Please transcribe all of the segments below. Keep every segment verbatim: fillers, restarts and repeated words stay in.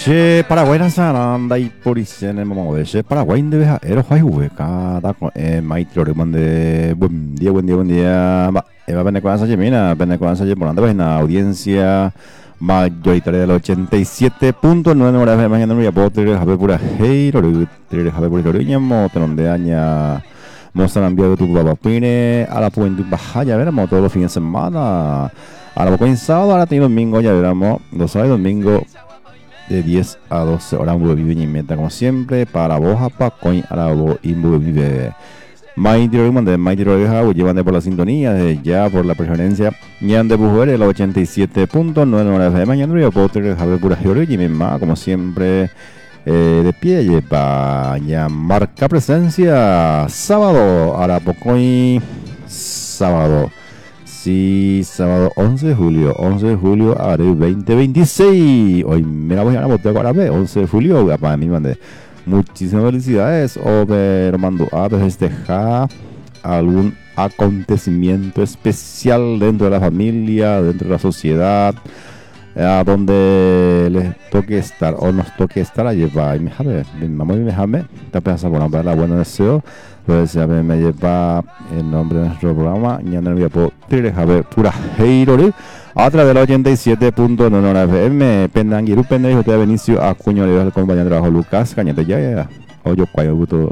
Che, Paraguay na saranda y por en el momento de che, Paraguay de veja, ero fai hueca, da con eh maitro de mande buen día, buen día, buen día. Va, eva pene con esa gemina, pene con esa gemina, pues na audiencia mayoritaria del ochenta y siete punto nueve horas de mañana no voy a poder tener jabe pura heiro, tener jabe pura heiro, mo tenon de aña mostran enviado tu papapine a la puente baja, ya veremos todos los fines de semana. Ahora poco en sábado, ahora tengo domingo, ya veremos, los sábados y domingo de diez a doce horas en vive y meta como siempre para vos a coin a vos y vive Mighty Roman de Mighty Roman llevan por la sintonía de ya por la preferencia Ñan de Bujuere el ochenta y siete punto nueve horas de mañana y Potter Javier Pura Georgia y misma como siempre eh, de pie para ya marca presencia sábado ahora poco y sábado. Sí, sábado once de julio, once de julio, ahora veinte veintiséis. Hoy me la voy a ganar por ahora, once de julio, para mí, mande. Muchísimas felicidades. O pero mando a festejar algún acontecimiento especial dentro de la familia, dentro de la sociedad, a donde les toque estar o nos toque estar allí. Y me jame, mi mamá y me jame, te pasa por una buena deseo. Pues ya me lleva el nombre de nuestro programa. Ya no voy a poder jabe pura heiro a través de la ochenta y siete punto nueve F M. Pendangiru Pendangiru de Benicio Acuña le da el compañero de trabajo Lucas Cañete ya ya. Oye, cuál gusto.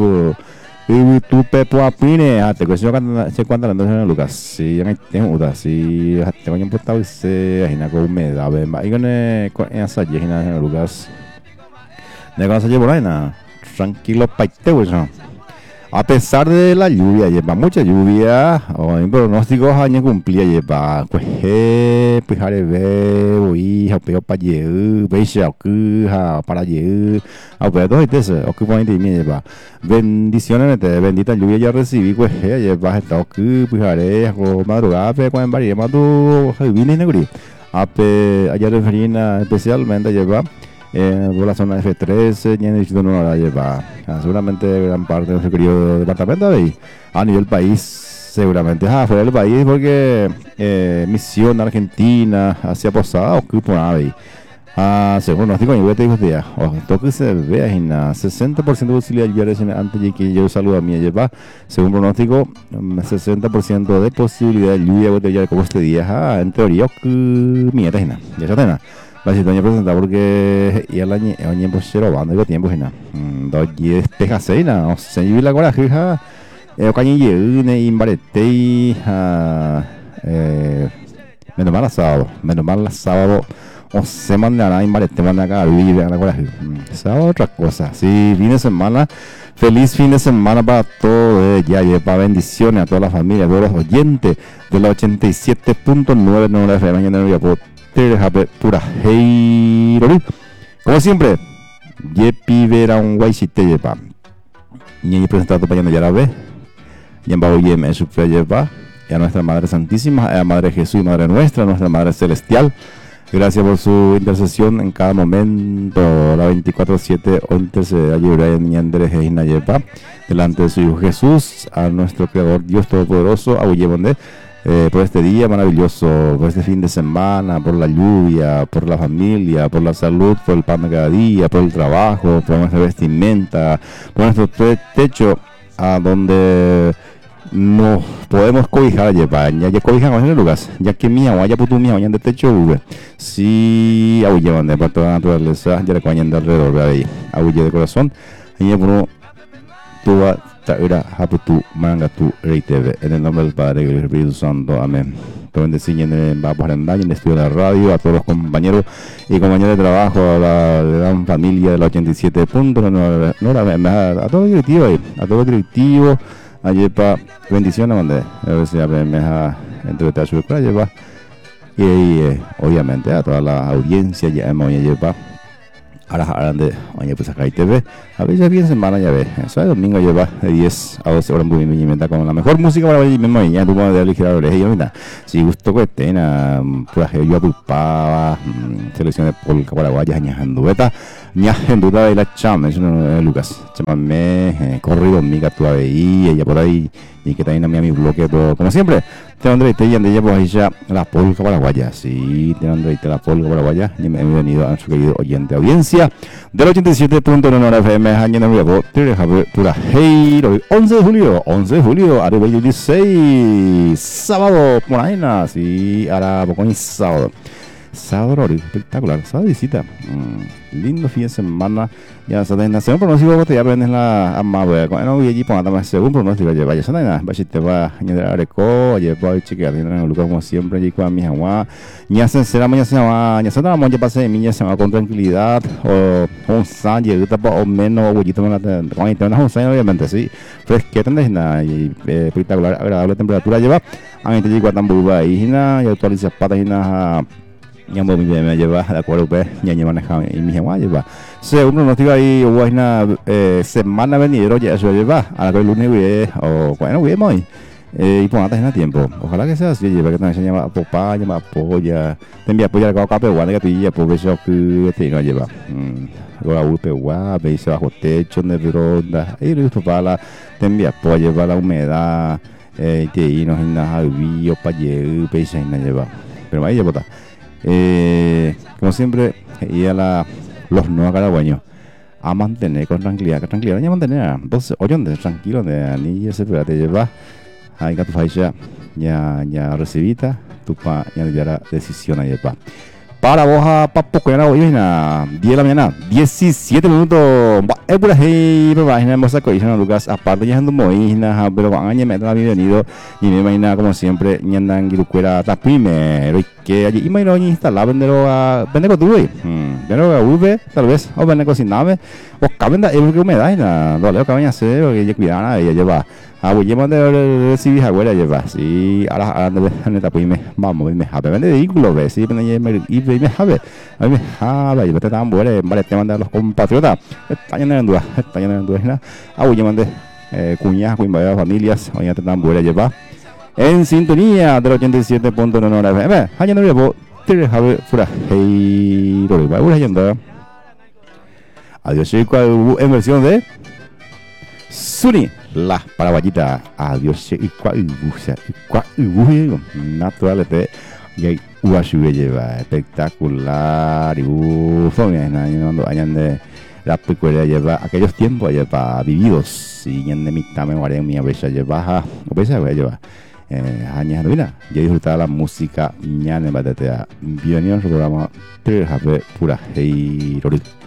Y tu pepo apine. Ah, te cuento cuando se cuenta la noche Lucas. Sí, ya tengo uda. Sí, te voy a importar se ajena con humedad. Ven, y con con esa ajena Lucas. De cuando se lleva la tranquilo paite pues. A pesar de la lluvia, lleva mucha lluvia, o en pronóstico año cumplía lleva cueje, pijare ve, uy, peo para llevar, veis a para llevar, a ver todo eso, ocupa en ti lleva. Bendiciones, bendita lluvia ya recibí cueje, lleva esta que pijare, o madrugada, pero cuando varía más tu, vine negri. Ape allá referina especialmente lleva. Eh, por la zona F trece, ya en el distrito no la lleva. Ah, seguramente gran parte de nuestro querido departamento de ahí. A nivel país, seguramente. Ah, fuera del país, porque eh, Misión Argentina, hacia Posada, o que por ahí. Ah, según nos digo, yo te digo, tía, o toque se vea en la sesenta por ciento de posibilidad de lluvia antes de que yo saludo a mí lleva. Según pronóstico, sesenta por ciento de posibilidad de lluvia como este día. Ah, en teoría, que mierda, ya está nada. La situación presentada porque y el año el año pues cero bando digo tiempo hina dos y despeja seina o se vive la coraje ja el cañi une imbarete eh menos mal sábado menos mal sábado o semana nada imbarete van acá vive la coraje sábado otra cosa sí fin de semana feliz fin de semana para todos ya y para bendiciones a toda la familia a todos los oyentes de la ochenta y siete punto nueve no la F M mañana no voy a poder pura heiro como siempre yepi vera un guaysite yepa y presentado para ya la ve y en baúl me supe yepa y a nuestra Madre Santísima a la Madre Jesús y Madre nuestra nuestra Madre Celestial gracias por su intercesión en cada momento la veinticuatro siete once se ayuda en Ñandre Jesina yepa delante de su Hijo Jesús a nuestro Creador Dios Todopoderoso a Uyebonde Eh, por este día maravilloso, por este fin de semana, por la lluvia, por la familia, por la salud, por el pan de cada día, por el trabajo, por nuestra vestimenta, por nuestro te techo, a donde nos podemos cobijar allá, ya ya cobijamos en el lugar, ya que mía, o ya putu mía, ya de techo, si abulle de por toda la naturaleza, ya le coñan de alrededor de ahí, abulle de corazón, y ya por tuba Taira Haputu Mangatu Reiteve en el nombre del Padre y del Espíritu Santo, amén. Te bendecimos en Vapor en el estudio de la radio, a todos los compañeros y compañeros de trabajo, a la gran familia de la ochenta y siete puntos, no, no, no, a todos los directivos ahí, a todos los directivos, allí para bendiciones, donde a ver si me deja entre el teatro para llevar y, y obviamente a toda la audiencia ya hemos llevado. Ahora grande, oye, pues acá hay T V. A ver, ya bien semana, ya ve. Eso es domingo, lleva de diez a doce horas muy bien, con la mejor música para ver. Mismo, ya tú puedes elegir la oreja. Y mira, si gusto que tenga, pues yo apupaba, selección de polka paraguaya, ñajandueta, ñajandueta de la chama, eso no es Lucas. Chámame, corrido, mica, tú ahí, ella por ahí, y que también a mí a mi bloque, todo. Como siempre, Te andreite y ande pues ya la polca paraguaya. Sí, te andreite la polca paraguaya. Bienvenido a nuestro querido oyente audiencia del ochenta y siete punto nueve F M. Año de nuevo, pura hey, hoy once de julio, once de julio, a dos mil dieciséis, sábado, por ahí, sí, ahora poco ni sábado. Sábado, espectacular, sábado visita. Mm, lindo fin de semana. Ya se da según pronóstico te ya vendes la amable. Bueno, y allí ponga más según pronóstico lleva ya se da va si te va añadir areco, lleva chica tiene lugar como siempre allí con mi agua. Ya se será mañana se va, ya se da mañana pase mi se va con tranquilidad o un san llega tapa o menos o poquito más con internet un san obviamente sí. Fresqueta nada y espectacular, agradable temperatura lleva. A gente llega tan buba y na y actualiza patas y na yang mau me lleva de acuerdo pues ya llevan y mi agua lleva según pronóstico ahí buena eh, semana venidero ya eso lleva a la lunes güey o bueno güey muy eh, y ponate en tiempo ojalá que sea así lleva que también se llama papá llama polla te envía polla la capa guana que tú ya pues eso que te no lleva lo hago pe gua ve se bajo techo de ronda y lo para la te envía polla lleva la humedad eh te y no en nada bio pa llevar pe se no lleva pero ahí lleva Eh, como siempre, y a la, los no caragüeños a mantener con tranquilidad, con tranquilidad, ya mantener, entonces, oye, tranquilo, de ni ese pero te lleva, ahí que tu faixa ya ya recibita, tu pa ya le dará decisión ahí pa. Para vos a papo que era hoy na diez de la mañana, diecisiete minutos. Es por ahí, pero imagina vamos a coger Lucas aparte ya ando moina, pero van a me da bienvenido y me imagina como siempre ñandan giruquera ta primero que allí imagino instalar vendero a vender tu güey. Hm, pero a V tal vez o vender cociname o cabenda el que me da na, lo leo que vayan a hacer que ya cuidan ella lleva. Ah, voy a mandar recibir a güera lleva. Sí, ahora ando en esta pues me vamos me habe vender vehículo ve, sí, me y me habe. A mí me habe, yo te tan buena, vale, te mandan los compatriotas. Está lleno de dudas, está lleno de dudas. Ah, voy a mandar eh cuñadas, cuñadas, familias, hoy te tan buena lleva. En sintonía del ochenta y siete punto nueve F M. Allá no llevo tres habe fuera. Hey, lo va a yendo. Adiós, chico, en versión de Suni. La paraguayita, adiós y cual busa y cual bujo natural de y uashu lleva espectacular y bufo mira no añan de la peculiaridad lleva aquellos tiempos lleva vividos y en de mi tame guardia mi abeja lleva o pesa lleva eh años mira yo disfrutaba la música ñane batetea bienvenidos al programa tres pura hey